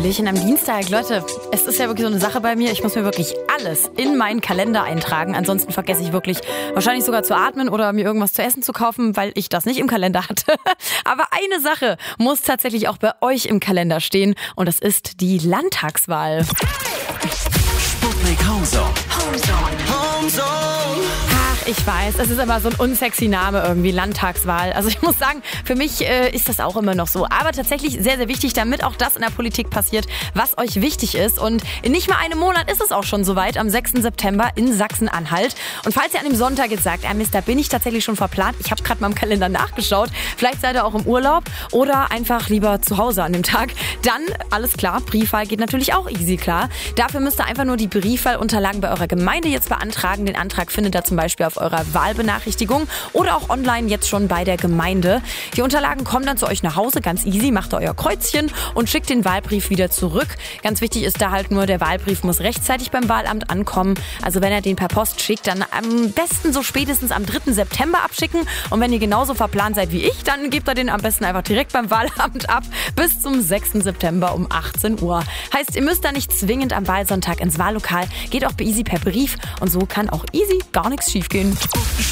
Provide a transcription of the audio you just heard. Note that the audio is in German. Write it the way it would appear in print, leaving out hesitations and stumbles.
Hallöchen am Dienstag. Leute, es ist ja wirklich so eine Sache bei mir. Ich muss mir wirklich alles in meinen Kalender eintragen. Ansonsten vergesse ich wirklich wahrscheinlich sogar zu atmen oder mir irgendwas zu essen zu kaufen, weil ich das nicht im Kalender hatte. Aber eine Sache muss tatsächlich auch bei euch im Kalender stehen und das ist die Landtagswahl. Sputnik Homezone. Ach, ich weiß, es ist aber so ein unsexy Name irgendwie, Landtagswahl. Also ich muss sagen, für mich ist das auch immer noch so. Aber tatsächlich sehr, sehr wichtig, damit auch das in der Politik passiert, was euch wichtig ist. Und in nicht mal einem Monat ist es auch schon soweit, am 6. September in Sachsen-Anhalt. Und falls ihr an dem Sonntag jetzt sagt, Mist, da bin ich tatsächlich schon verplant, ich habe gerade mal im Kalender nachgeschaut, vielleicht seid ihr auch im Urlaub oder einfach lieber zu Hause an dem Tag, dann alles klar, Briefwahl geht natürlich auch easy klar. Dafür müsst ihr einfach nur die Briefwahlunterlagen bei eurer Gemeinde jetzt beantragen. Den Antrag findet ihr zum Beispiel auf eurer Wahlbenachrichtigung oder auch online jetzt schon bei der Gemeinde. Die Unterlagen kommen dann zu euch nach Hause, ganz easy, macht ihr euer Kreuzchen und schickt den Wahlbrief wieder zurück. Ganz wichtig ist da halt nur, der Wahlbrief muss rechtzeitig beim Wahlamt ankommen. Also wenn ihr den per Post schickt, dann am besten so spätestens am 3. September abschicken. Und wenn ihr genauso verplant seid wie ich, dann gebt ihr den am besten einfach direkt beim Wahlamt ab bis zum 6. September um 18 Uhr. Heißt, ihr müsst da nicht zwingend am Wahlsonntag ins Wahllokal, geht auch easy per Brief und so kann auch easy gar nichts schiefgehen.